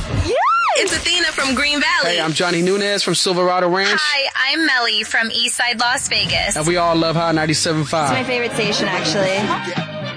Yes! It's Athena from Green Valley. Hey, I'm Johnny Nunez from Silverado Ranch. Hi, I'm Melly from Eastside Las Vegas. And we all love Hot 97.5. It's my favorite station, actually.